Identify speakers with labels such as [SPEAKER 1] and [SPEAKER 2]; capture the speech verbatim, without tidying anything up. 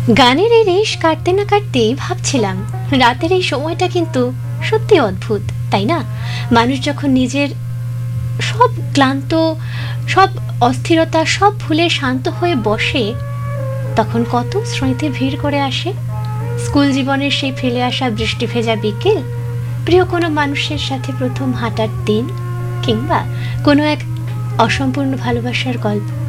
[SPEAKER 1] গানের এই রেশ কাটতে না কাটতেই ভাবছিলাম, রাতের এই সময়টা কিন্তু সত্যি অদ্ভুত, তাই না? মানুষ যখন নিজের সব ক্লান্ত, সব অস্থিরতা সব ভুলে শান্ত হয়ে বসে, তখন কত স্মৃতি ভিড় করে আসে। স্কুল জীবনের সেই ফেলে আসা বৃষ্টি ভেজা বিকেল, প্রিয় কোনো মানুষের সাথে প্রথম হাঁটার দিন, কিংবা কোনো এক অসম্পূর্ণ ভালোবাসার গল্প।